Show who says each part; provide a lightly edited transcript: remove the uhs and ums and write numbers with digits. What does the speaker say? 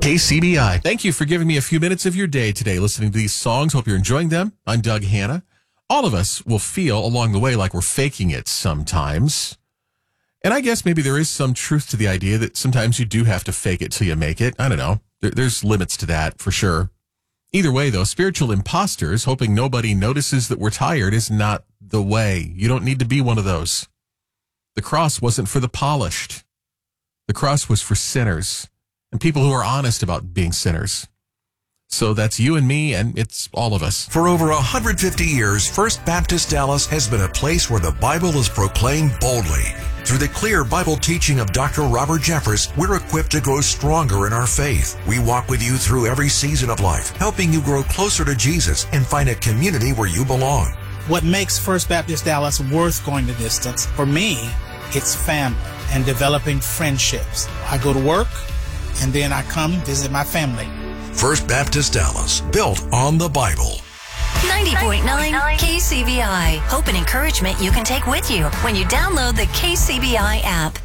Speaker 1: KCBI. Thank you for giving me a few minutes of your day today listening to these songs. Hope you're enjoying them. I'm Doug Hanna. All of us will feel along the way like we're faking it sometimes. And I guess maybe there is some truth to the idea that sometimes you do have to fake it till you make it. I don't know. There's limits to that for sure. Either way, though, spiritual imposters hoping nobody notices that we're tired is not the way. You don't need to be one of those. The cross wasn't for the polished. The cross was for sinners and people who are honest about being sinners. So that's you and me, and it's all of us.
Speaker 2: For over 150 years, First Baptist Dallas has been a place where the Bible is proclaimed boldly. Through the clear Bible teaching of Dr. Robert Jeffress, we're equipped to grow stronger in our faith. We walk with you through every season of life, helping you grow closer to Jesus and find a community where you belong.
Speaker 3: What makes First Baptist Dallas worth going the distance, for me, it's family and developing friendships. I go to work, and then I come visit my family.
Speaker 2: First Baptist Dallas, built on the Bible.
Speaker 4: 90.9 KCBI. Hope and encouragement you can take with you when you download the KCBI app.